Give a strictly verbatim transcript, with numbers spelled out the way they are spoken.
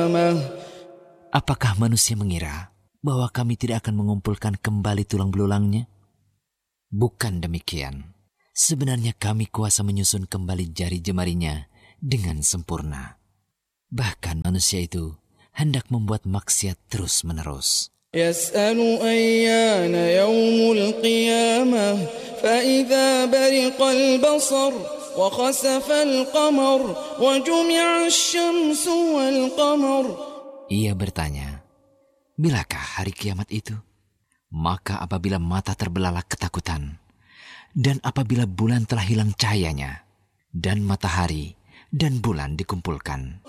Apakah manusia mengira bahwa kami tidak akan mengumpulkan kembali tulang belulangnya? Bukan demikian. Sebenarnya kami kuasa menyusun kembali jari jemarinya dengan sempurna. Bahkan manusia itu hendak membuat maksiat terus-menerus. Yas'alu ayyana yawmul qiyamah fa idza bariqal basar wa khasafal qamar wa jumi'a asy-syamsu wal qamar. Ia bertanya, bilakah hari kiamat itu? Maka apabila mata terbelalak ketakutan, dan apabila bulan telah hilang cahayanya, dan matahari dan bulan dikumpulkan.